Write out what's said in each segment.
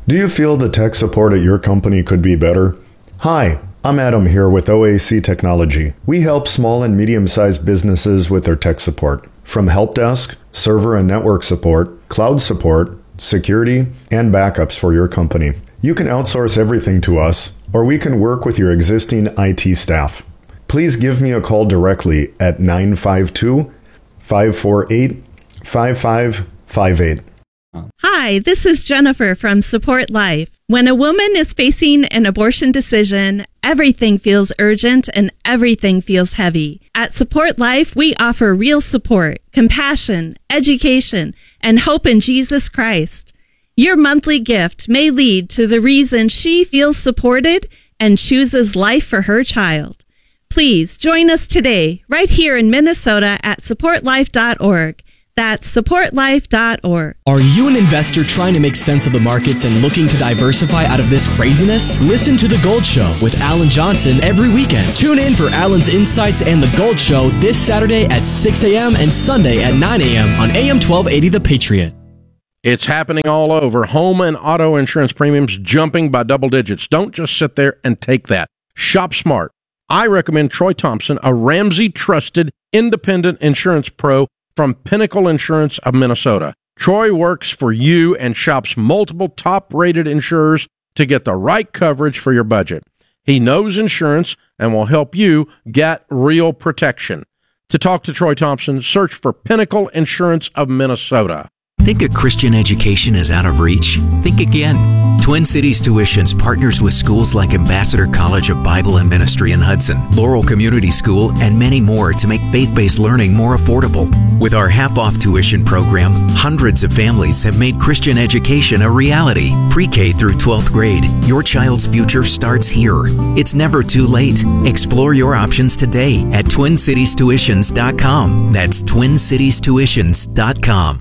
Do you feel the tech support at your company could be better? Hi, I'm Adam here with OAC Technology. We help small and medium-sized businesses with their tech support, from help desk, server and network support, cloud support, security, and backups for your company. You can outsource everything to us, or we can work with your existing IT staff. Please give me a call directly at 952-548-5558. Hi, this is Jennifer from Support Life. When a woman is facing an abortion decision, everything feels urgent and everything feels heavy. At Support Life, we offer real support, compassion, education, and hope in Jesus Christ. Your monthly gift may lead to the reason she feels supported and chooses life for her child. Please join us today, right here in Minnesota at supportlife.org. That's supportlife.org. Are you an investor trying to make sense of the markets and looking to diversify out of this craziness? Listen to The Gold Show with Alan Johnson every weekend. Tune in for Alan's insights and The Gold Show this Saturday at 6 a.m. and Sunday at 9 a.m. on AM 1280 The Patriot. It's happening all over. Home and auto insurance premiums jumping by double digits. Don't just sit there and take that. Shop smart. I recommend Troy Thompson, a Ramsey-trusted independent insurance pro from Pinnacle Insurance of Minnesota. Troy works for you and shops multiple top-rated insurers to get the right coverage for your budget. He knows insurance and will help you get real protection. To talk to Troy Thompson, search for Pinnacle Insurance of Minnesota. Think a Christian education is out of reach? Think again. Twin Cities Tuitions partners with schools like Ambassador College of Bible and Ministry in Hudson, Laurel Community School, and many more to make faith-based learning more affordable. With our half-off tuition program, hundreds of families have made Christian education a reality. Pre-K through 12th grade, your child's future starts here. It's never too late. Explore your options today at TwinCitiesTuitions.com. That's TwinCitiesTuitions.com.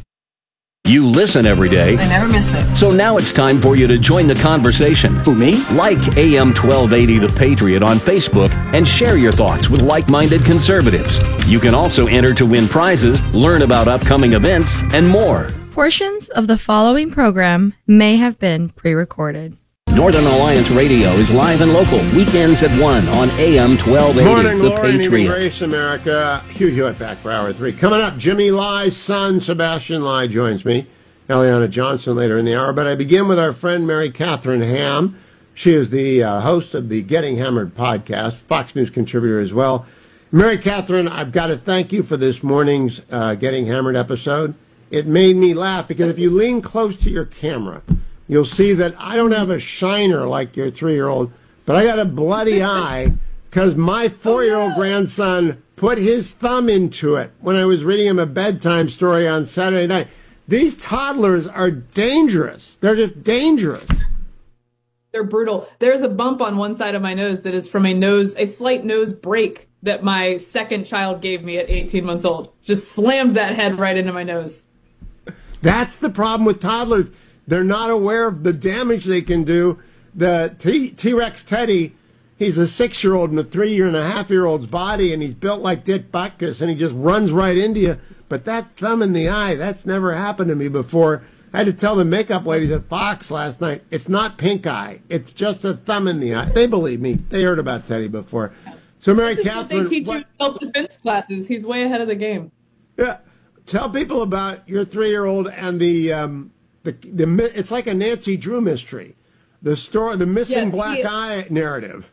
You listen every day. I never miss it. So now it's time for you to join the conversation. Who, me? Like AM 1280 The Patriot on Facebook and share your thoughts with like-minded conservatives. You can also enter to win prizes, learn about upcoming events, and more. Portions of the following program may have been pre-recorded. Northern Alliance Radio is live and local, weekends at 1 on AM 1280 Morning, The Lord, Patriot. Grace America. Hugh Hewitt back for Hour 3. Coming up, Jimmy Lai's son, Sebastian Lai, joins me. Eliana Johnson later in the hour. But I begin with our friend Mary Catherine Ham. She is the host of the Getting Hammered podcast, Fox News contributor as well. Mary Catherine, I've got to thank you for this morning's Getting Hammered episode. It made me laugh because if you lean close to your camera, you'll see that I don't have a shiner like your 3-year-old, but I got a bloody eye because my 4-year-old grandson put his thumb into it when I was reading him a bedtime story on Saturday night. These toddlers are dangerous. They're just dangerous. They're brutal. There's a bump on one side of my nose that is from a slight nose break that my second child gave me at 18 months old. Just slammed that head right into my nose. That's the problem with toddlers. They're not aware of the damage they can do. The T-Rex Teddy, he's a 6-year-old in a 3.5-year-old's body, and he's built like Dick Butkus, and he just runs right into you. But that thumb in the eye, that's never happened to me before. I had to tell the makeup ladies at Fox last night, it's not pink eye. It's just a thumb in the eye. They believe me. They heard about Teddy before. So, Mary Catherine, what they teach you in self-defense classes. He's way ahead of the game. Yeah. Tell people about your 3-year-old and the it's like a Nancy Drew mystery. The story, the missing black eye narrative.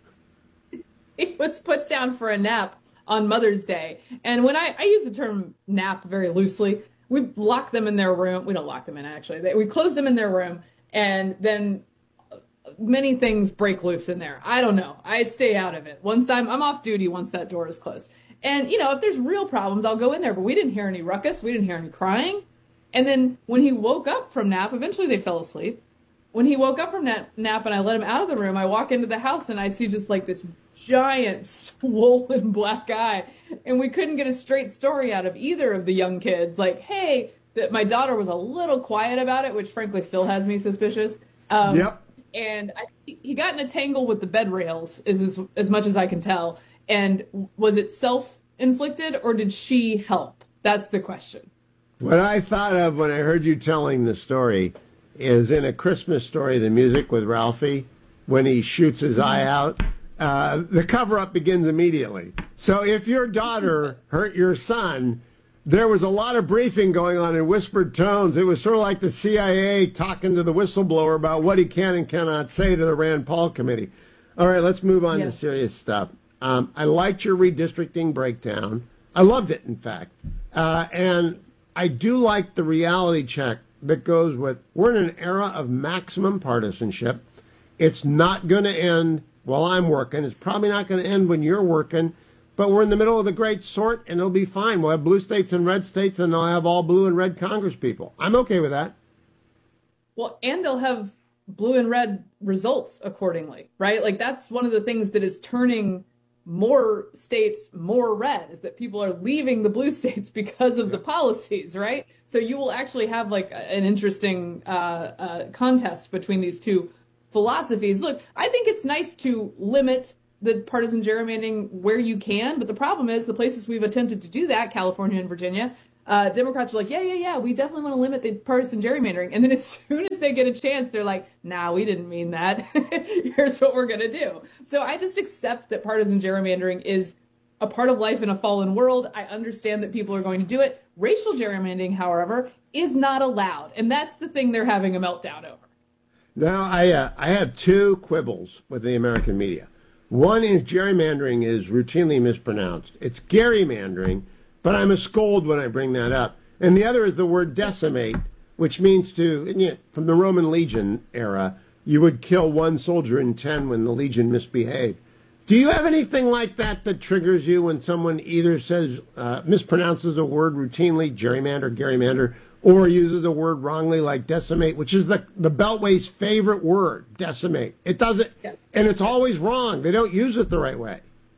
He was put down for a nap on Mother's Day. And when I use the term nap very loosely, we lock them in their room. We don't lock them in, actually. We close them in their room, and then many things break loose in there. I don't know. I stay out of it. Once I'm off duty once that door is closed. And, if there's real problems, I'll go in there. But we didn't hear any ruckus. We didn't hear any crying. And then when he woke up from nap, eventually they fell asleep. When he woke up from nap and I let him out of the room, I walk into the house and I see just like this giant swollen black eye. And we couldn't get a straight story out of either of the young kids. Like, hey, that my daughter was a little quiet about it, which frankly still has me suspicious. Yep. And he got in a tangle with the bed rails, is as much as I can tell. And was it self-inflicted or did she help? That's the question. What I thought of when I heard you telling the story is in A Christmas Story, the music with Ralphie, when he shoots his eye out. The cover-up begins immediately. So if your daughter hurt your son, there was a lot of briefing going on in whispered tones. It was sort of like the CIA talking to the whistleblower about what he can and cannot say to the Rand Paul committee. All right, let's move on to serious stuff. I liked your redistricting breakdown. I loved it, in fact. And I do like the reality check that goes with, we're in an era of maximum partisanship. It's not going to end while I'm working. It's probably not going to end when you're working. But we're in the middle of the great sort, and it'll be fine. We'll have blue states and red states, and they'll have all blue and red Congress people. I'm okay with that. Well, and they'll have blue and red results accordingly, right? Like, that's one of the things that is turning more states more red, is that people are leaving the blue states because of the policies, right? So you will actually have like an interesting contest between these two philosophies. Look, I think it's nice to limit the partisan gerrymandering where you can, but the problem is the places we've attempted to do that, California and Virginia, Democrats are like, yeah, we definitely want to limit the partisan gerrymandering. And then as soon as they get a chance, they're like, nah, we didn't mean that. Here's what we're going to do. So I just accept that partisan gerrymandering is a part of life in a fallen world. I understand that people are going to do it. Racial gerrymandering, however, is not allowed. And that's the thing they're having a meltdown over. Now, I have two quibbles with the American media. One is gerrymandering is routinely mispronounced. It's gerrymandering, but I'm a scold when I bring that up. And the other is the word decimate, which means to, from the Roman legion era, you would kill one soldier in 10 when the legion misbehaved. Do you have anything like that that triggers you when someone either says, mispronounces a word routinely, gerrymander, or uses a word wrongly like decimate, which is the Beltway's favorite word, decimate. It doesn't, and it's always wrong. They don't use it the right way.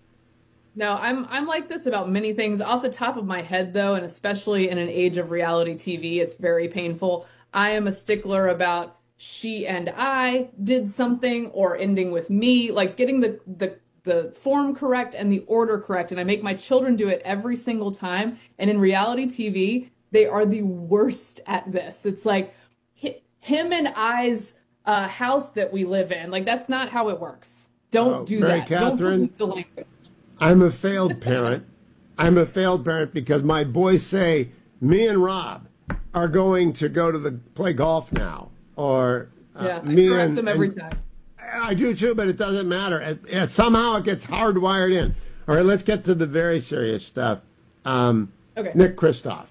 No, I'm like this about many things. Off the top of my head, though, and especially in an age of reality TV, it's very painful. I am a stickler about she and I did something, or ending with me, like getting the form correct and the order correct. And I make my children do it every single time. And in reality TV, they are the worst at this. It's like him and I's house that we live in. Like, that's not how it works. Don't do Mary that. Catherine, Don't the language. I'm a failed parent. I'm a failed parent because my boys say, me and Rob are going to go to play golf now. Or I me correct them every time. I do too, but it doesn't matter. Somehow it gets hardwired in. All right, let's get to the very serious stuff. Okay. Nick Kristof.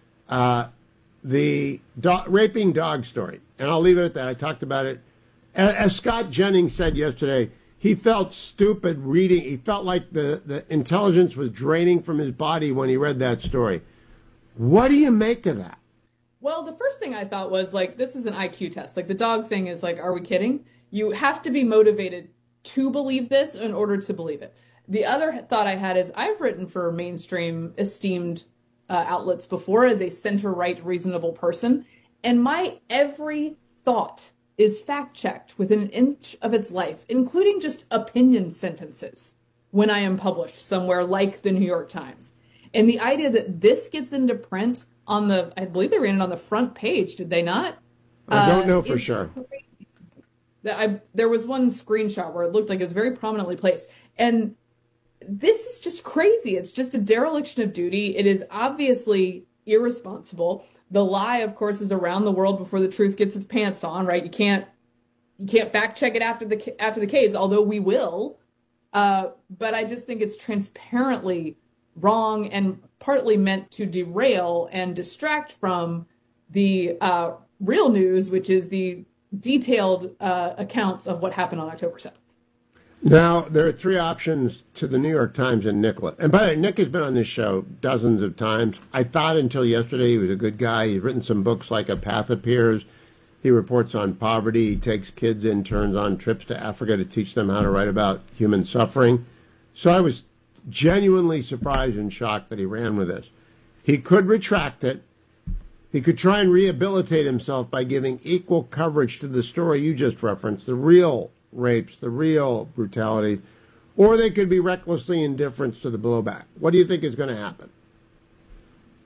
The raping dog story. And I'll leave it at that. I talked about it. As Scott Jennings said yesterday, he felt stupid reading. He felt like the intelligence was draining from his body when he read that story. What do you make of that? Well, the first thing I thought was, like, this is an IQ test. Like, the dog thing is like, are we kidding? You have to be motivated to believe this in order to believe it. The other thought I had is, I've written for mainstream esteemed outlets before as a center-right reasonable person, and my every thought is fact-checked within an inch of its life, including just opinion sentences when I am published somewhere like the New York Times. And the idea that this gets into print on I believe they ran it on the front page, did they not? I don't know for sure. There was one screenshot where it looked like it was very prominently placed. And this is just crazy. It's just a dereliction of duty. It is obviously irresponsible. The lie, of course, is around the world before the truth gets its pants on, right? You can't fact check it after the case, although we will. But I just think it's transparently wrong and partly meant to derail and distract from the real news, which is the detailed accounts of what happened on October 7th. Now, there are three options to the New York Times and Nicola. And by the way, Nick has been on this show dozens of times. I thought until yesterday he was a good guy. He's written some books like A Path Appears. He reports on poverty. He takes kids interns on trips to Africa to teach them how to write about human suffering. So I was genuinely surprised and shocked that he ran with this. He could retract it. He could try and rehabilitate himself by giving equal coverage to the story you just referenced, the real rapes, the real brutality, or they could be recklessly indifferent to the blowback. What do you think is going to happen?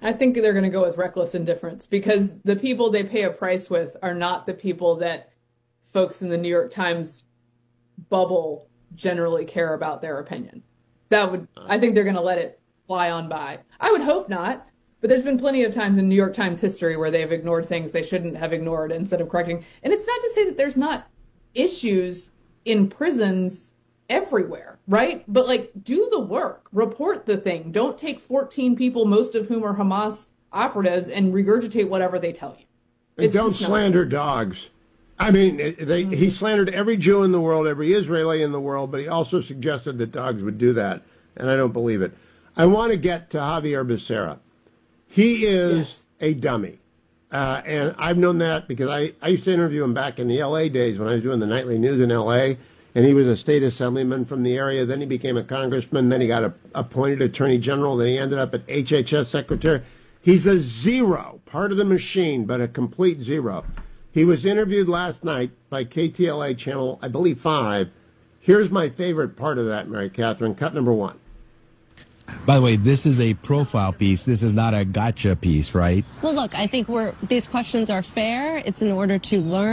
I think they're going to go with reckless indifference because the people they pay a price with are not the people that folks in the New York Times bubble generally care about their opinion. I think they're going to let it fly on by. I would hope not, but there's been plenty of times in New York Times history where they've ignored things they shouldn't have ignored instead of correcting. And it's not to say that there's not issues in prisons everywhere, right? But like, do the work, report the thing. Don't take 14 people, most of whom are Hamas operatives, and regurgitate whatever they tell you. And don't slander dogs. I mean, he slandered every Jew in the world, every Israeli in the world, but he also suggested that dogs would do that, and I don't believe it. I want to get to Javier Becerra. He is a dummy, and I've known that because I used to interview him back in the L.A. days when I was doing the nightly news in L.A., and he was a state assemblyman from the area. Then he became a congressman. Then he got appointed attorney general. Then he ended up at HHS secretary. He's a zero, part of the machine, but a complete zero. He was interviewed last night by KTLA channel, I believe 5. Here's my favorite part of that, Mary Catherine, cut number 1. By the way, this is a profile piece. This is not a gotcha piece, right? Well, look, I think these questions are fair. It's in order to learn.